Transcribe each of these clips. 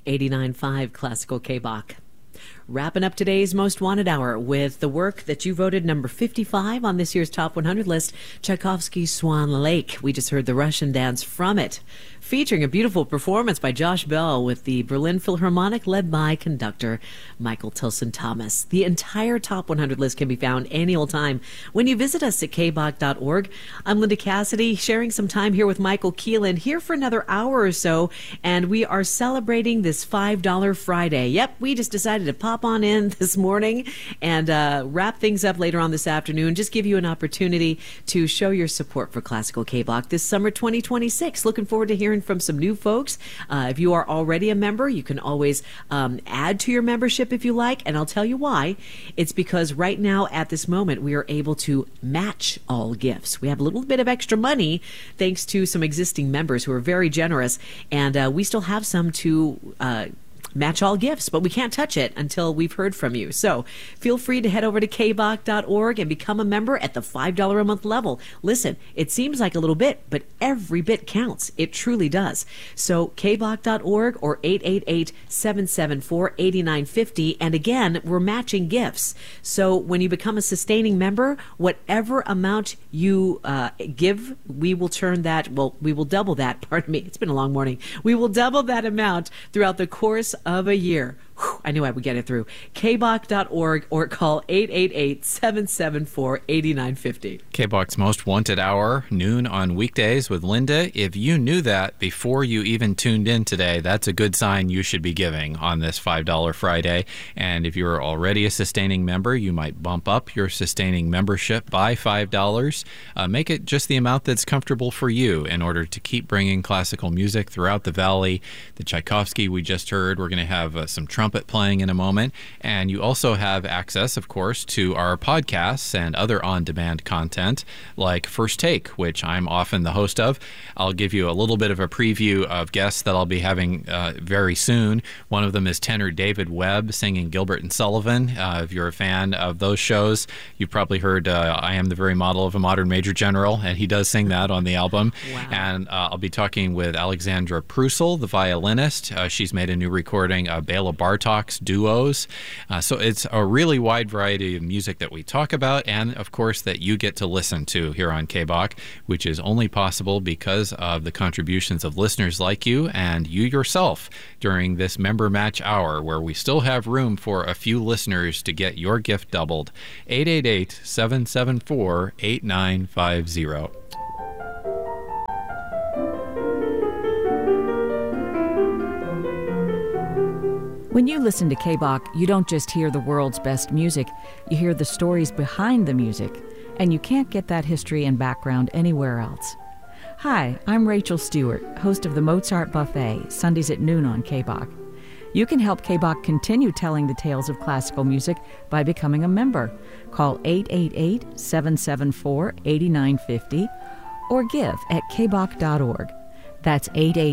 89.5 Classical K-Bach. Wrapping up today's Most Wanted Hour with the work that you voted number 55 on this year's Top 100 list, Tchaikovsky's Swan Lake. We just heard the Russian dance from it, featuring a beautiful performance by Josh Bell with the Berlin Philharmonic led by conductor Michael Tilson Thomas. The entire Top 100 list can be found any old time when you visit us at kbach.org. I'm Linda Cassidy, sharing some time here with Michael Keelan, here for another hour or so, and we are celebrating this $5 Friday. Yep, we just decided to pop on in this morning and wrap things up later on this afternoon. Just give you an opportunity to show your support for Classical K-Bach this summer 2026. Looking forward to hearing from some new folks. If you are already a member, you can always add to your membership if you like, and I'll tell you why. It's because right now at this moment we are able to match all gifts. We have a little bit of extra money thanks to some existing members who are very generous, and we still have some to match all gifts, but we can't touch it until we've heard from you. So feel free to head over to kbach.org and become a member at the $5 a month level. Listen, it seems like a little bit, but every bit counts. It truly does. So kbach.org or 888-774-8950. And again, we're matching gifts. So when you become a sustaining member, whatever amount you give, we will turn that, well, we will double that, pardon me, it's been a long morning. We will double that amount throughout the course of a year. Whew, I knew I would get it through. kbach.org or call 888-774-8950. K-Bach's Most Wanted Hour, noon on weekdays with Linda. If you knew that before you even tuned in today, that's a good sign you should be giving on this $5 Friday. And if you're already a sustaining member, you might bump up your sustaining membership by $5. Make it just the amount that's comfortable for you in order to keep bringing classical music throughout the valley. The Tchaikovsky we just heard, we're going to have some trumpet playing in a moment. And you also have access, of course, to our podcasts and other on-demand content like First Take, which I'm often the host of. I'll give you a little bit of a preview of guests that I'll be having very soon. One of them is tenor David Webb singing Gilbert and Sullivan. If you're a fan of those shows, you've probably heard I Am the Very Model of a Modern Major General, and he does sing that on the album. Wow. And I'll be talking with Alexandra Prusel, the violinist. She's made a new recording of Bela Bartok's duos. So it's a really wide variety of music that we talk about and, of course, that you get to listen to here on K-Bach, which is only possible because of the contributions of listeners like you and you yourself during this member match hour, where we still have room for a few listeners to get your gift doubled. 888-774-8950. When you listen to K-Bach, you don't just hear the world's best music, you hear the stories behind the music, and you can't get that history and background anywhere else. Hi, I'm Rachel Stewart, host of the Mozart Buffet, Sundays at noon on K-Bach. You can help K-Bach continue telling the tales of classical music by becoming a member. Call 888-774-8950 or give at kbach.org. That's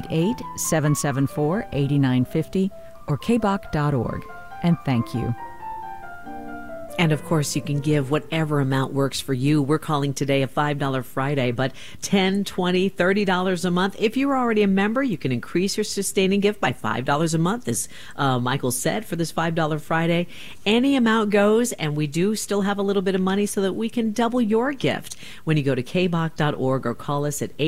888-774-8950 or kbach.org. And thank you. And of course, you can give whatever amount works for you. We're calling today a $5 Friday, but $10, $20, $30 a month. If you're already a member, you can increase your sustaining gift by $5 a month, as Michael said, for this $5 Friday. Any amount goes, and we do still have a little bit of money so that we can double your gift when you go to kbach.org or call us at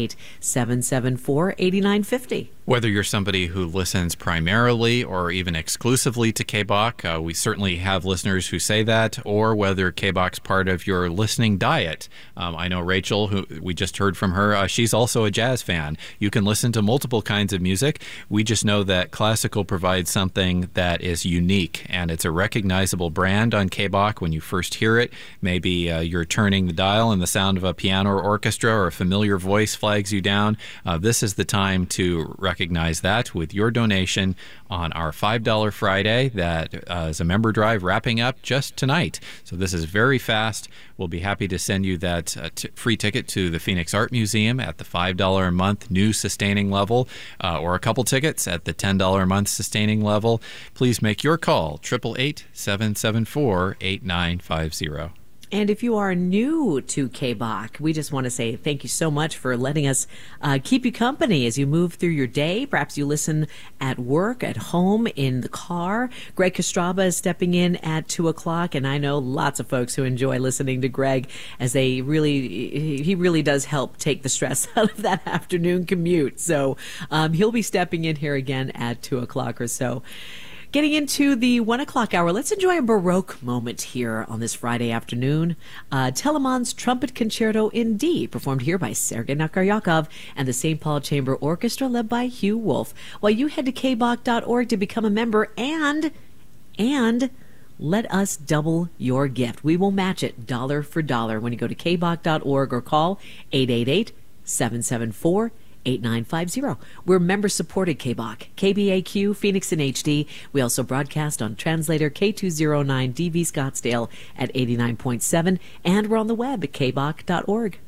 888-774-8950. Whether you're somebody who listens primarily or even exclusively to K-Bach, we certainly have listeners who say that, or whether K-Bach's part of your listening diet. I know Rachel, who we just heard from her, she's also a jazz fan. You can listen to multiple kinds of music. We just know that classical provides something that is unique, and it's a recognizable brand on K-Bach when you first hear it. Maybe you're turning the dial and the sound of a piano or orchestra or a familiar voice flags you down. This is the time to recognize that with your donation on our $5 Friday that is a member drive wrapping up just tonight. So this is very fast. We'll be happy to send you that free ticket to the Phoenix Art Museum at the $5 a month new sustaining level, or a couple tickets at the $10 a month sustaining level. Please make your call, 888-774-8950. And if you are new to KBOK, we just want to say thank you so much for letting us keep you company as you move through your day. Perhaps you listen at work, at home, in the car. Greg Kostraba is stepping in at 2 o'clock, and I know lots of folks who enjoy listening to Greg as he really does help take the stress out of that afternoon commute. So he'll be stepping in here again at 2 o'clock or so. Getting into the 1 o'clock hour, let's enjoy a Baroque moment here on this Friday afternoon. Telemann's Trumpet Concerto in D, performed here by Sergei Nakaryakov and the St. Paul Chamber Orchestra, led by Hugh Wolf. While you head to kbok.org to become a member and let us double your gift. We will match it dollar for dollar when you go to kbok.org or call 888-774-8950. We're member-supported KBOK, KBAQ, Phoenix in HD. We also broadcast on translator K209 DV Scottsdale at 89.7, and we're on the web at kbok.org.